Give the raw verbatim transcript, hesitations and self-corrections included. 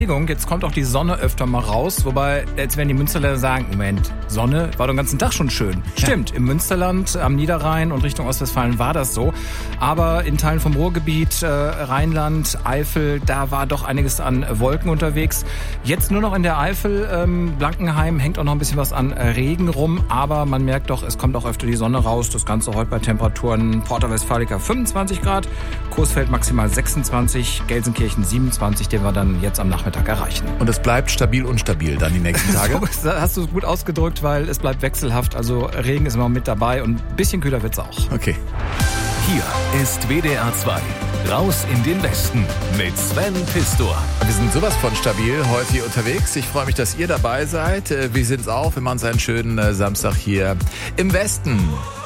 Jetzt kommt auch die Sonne öfter mal raus, wobei jetzt werden die Münsterländer sagen, Moment, Sonne war den ganzen Tag schon schön. Ja. Stimmt, im Münsterland, am Niederrhein und Richtung Ostwestfalen war das so. Aber in Teilen vom Ruhrgebiet, äh, Rheinland, Eifel, da war doch einiges an Wolken unterwegs. Jetzt nur noch in der Eifel, ähm, Blankenheim hängt auch noch ein bisschen was an Regen rum, aber man merkt doch, es kommt auch öfter die Sonne raus. Das Ganze heute bei Temperaturen Porta Westfalica fünfundzwanzig Grad, Coesfeld maximal sechsundzwanzig, Gelsenkirchen siebenundzwanzig, den wir dann jetzt am Nachmittag erreichen. Und es bleibt stabil und stabil dann die nächsten Tage? So, hast du gut ausgedrückt, weil es bleibt wechselhaft. Also Regen ist immer mit dabei und ein bisschen kühler wird's auch. Okay. Hier ist W D R zwei. Raus in den Westen mit Sven Pistor. Wir sind sowas von stabil heute hier unterwegs. Ich freue mich, dass ihr dabei seid. Wir sind's auch. Wir machen einen schönen Samstag hier im Westen.